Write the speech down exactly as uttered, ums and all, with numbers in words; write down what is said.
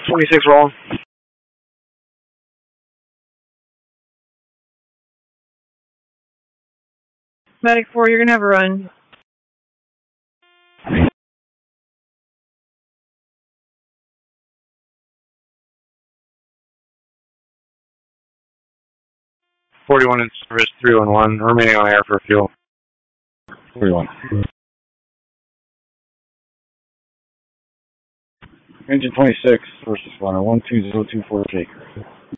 twenty-six roll. Medic four, you're going to have a run. forty-one in service, three one one, remaining on air for fuel. forty-one. Engine twenty-six, first responder, one two zero two four Jaker.